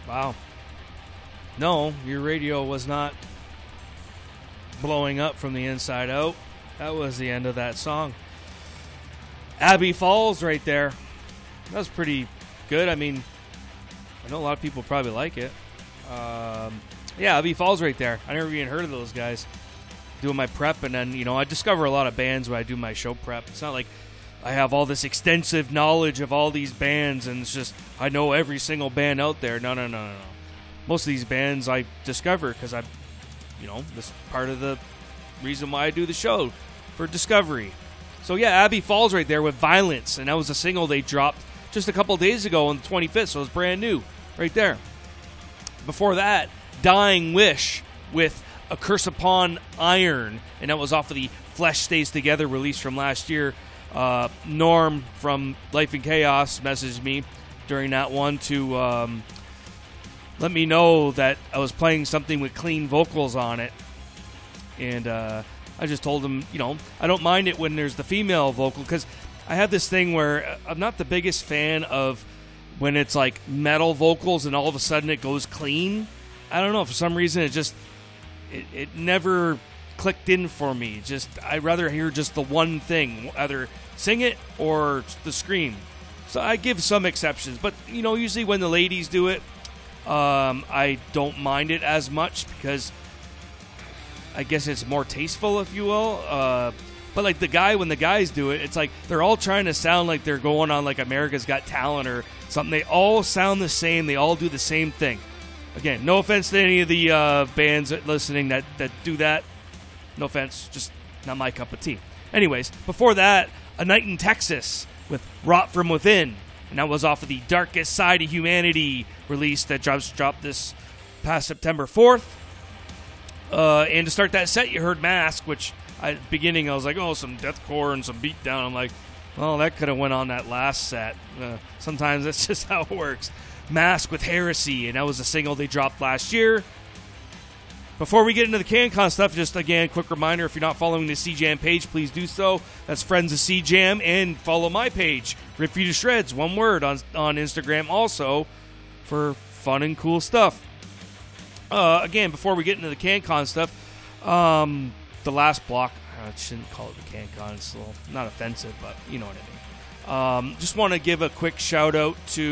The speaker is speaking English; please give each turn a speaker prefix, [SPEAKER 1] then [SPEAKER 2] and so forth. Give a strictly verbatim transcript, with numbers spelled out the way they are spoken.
[SPEAKER 1] Wow. No, your radio was not blowing up from the inside out. That was the end of that song. Abbey Falls right there. That was pretty good. I mean, I know a lot of people probably like it. Um, yeah, Abbey Falls right there. I never even heard of those guys. Doing my prep, and then, you know, I discover a lot of bands when I do my show prep. It's not like I have all this extensive knowledge of all these bands, and it's just I know every single band out there. No, no, no, no, no. Most of these bands I discover because I, you know, this is part of the reason why I do the show, for discovery. So yeah, Abbey Falls right there with Violence, and that was a single they dropped just a couple days ago on the twenty-fifth, so it was brand new right there. Before that, Dying Wish with A Curse Upon Iron, and that was off of the Flesh Stays Together release from last year. Uh, Norm from Life in Chaos messaged me during that one to um, let me know that I was playing something with clean vocals on it, and uh, I just told him, you know, I don't mind it when there's the female vocal, because I have this thing where I'm not the biggest fan of when it's like metal vocals and all of a sudden it goes clean. I don't know, for some reason it just It, it never clicked in for me. Just I'd rather hear just the one thing, either sing it or the scream. So I give some exceptions, but you know, usually when the ladies do it, um, I don't mind it as much because I guess it's more tasteful, if you will. Uh, but like the guy, when the guys do it, it's like they're all trying to sound like they're going on like America's Got Talent or something. They all sound the same. They all do the same thing. Again, no offense to any of the uh, bands listening that, that do that. No offense, just not my cup of tea. Anyways, before that, A Night in Texas with Rot From Within. And that was off of the Darkest Side of Humanity release that dropped, dropped this past September fourth. Uh, and to start that set, you heard Mask, which at the beginning I was like, oh, some deathcore and some beatdown. I'm like, well, that could have went on that last set. Uh, sometimes that's just how it works. Mask with Heresy, and that was a single they dropped last year. Before we get into the CanCon stuff, just again, quick reminder, if you're not following the C Jam page, please do so. That's Friends of C Jam, and follow my page, Rip You to Shreds, one word, on, on Instagram also, for fun and cool stuff. Uh, again, before we get into the CanCon stuff, um, the last block, I shouldn't call it the CanCon, it's a little, not offensive, but you know what I mean. Um, just want to give a quick shout out to